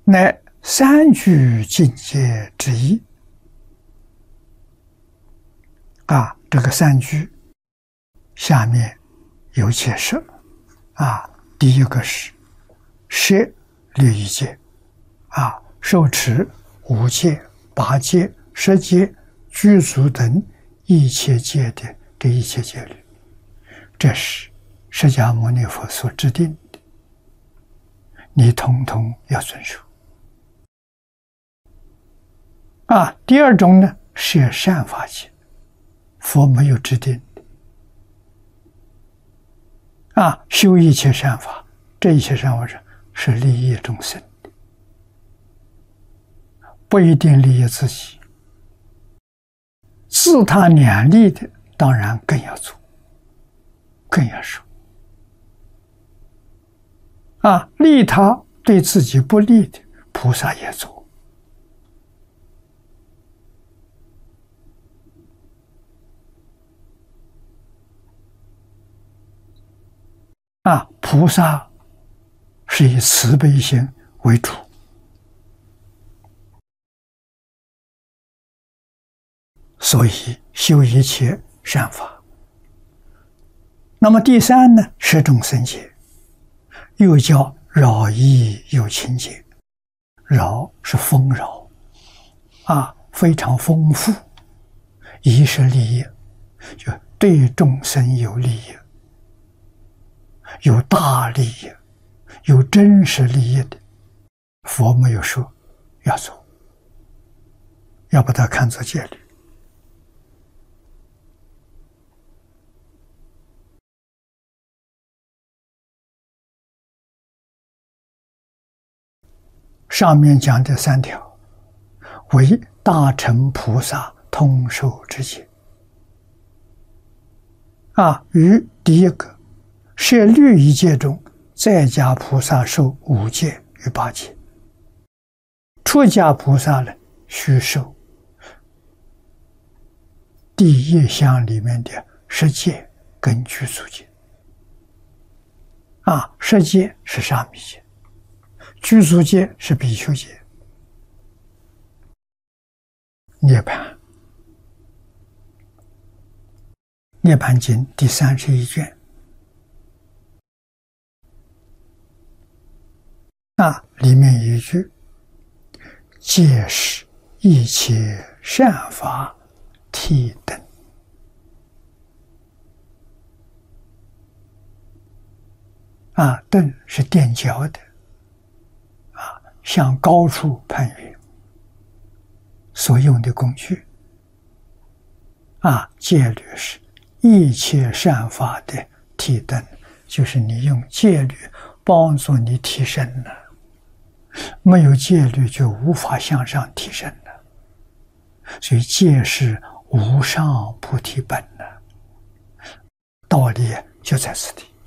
乃三句境界之一。这个三句下面有解释。第一个是摄律仪戒，受持五戒、八戒、十戒、具足等一切戒的这一切戒律，这是释迦牟尼佛所制定的，你统统要遵守。第二种呢，是善法戒，佛没有制定的。修一切善法，这一切善法是利益众生的，不一定利益自己。自他两利的，当然更要做，更要守。利他对自己不利的，菩萨也做。菩萨是以慈悲心为主，所以修一切善法。那么第三呢，是众生戒，又叫饶益有情戒。饶是丰饶，非常丰富，益是利益，就对众生有利益，有大利益，有真实利益的，佛没有说要做，要把它看作戒律。上面讲的三条，为大乘菩萨通受之戒。于第一个摄律仪戒中，在家菩萨受五戒与八戒，出家菩萨呢，须受第一项里面的十戒跟具足戒。十戒是沙弥戒，具足戒是比丘戒。涅槃经第31卷。里面有一句，戒是一切善法替等。等是垫脚的，向高处攀援所用的工具。戒律是一切善法的替等，就是你用戒律帮助你提升了，没有戒律就无法向上提升了。所以戒是无上菩提本了，道理就在此地。